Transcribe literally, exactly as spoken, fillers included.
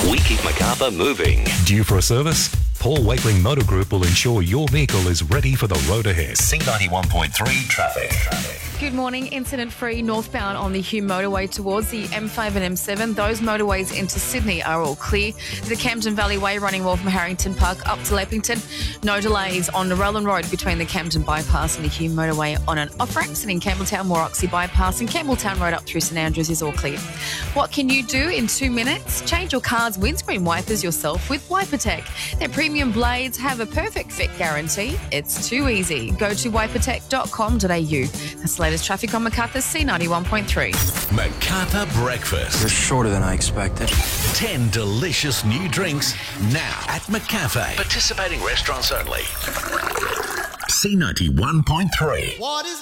We keep Macarthur moving. Due for a service? Paul Wakeling Motor Group will ensure your vehicle is ready for the road ahead. C ninety-one point three traffic. traffic. Good morning. Incident-free northbound on the Hume motorway towards the M five and M seven. Those motorways into Sydney are all clear. The Camden Valley Way running well from Harrington Park up to Leppington. No delays on the Roland Road between the Camden Bypass and the Hume motorway on an off-ramp. And in Campbelltown, Mooroxy Bypass and Campbelltown Road up through St Andrews is all clear. What can you do in two minutes? Change your car's windscreen wipers yourself with WiperTech. Their premium blades have a perfect fit guarantee. It's too easy. Go to wipertech dot com dot a u. That's the latest traffic on Macarthur C ninety-one point three. Macarthur Breakfast. You're shorter than I expected. Ten delicious new drinks now at McCafe. Participating restaurants only. C ninety-one point three. What is